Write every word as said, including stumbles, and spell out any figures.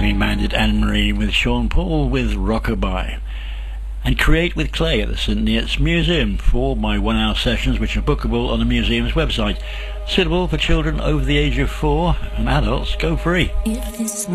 Clean Bandit Anne-Marie with Sean Paul with Rockabye. And Create with Clay at the St Neots Museum for my one hour sessions, which are bookable on the museum's website. Suitable for children over the age of four, and adults go free.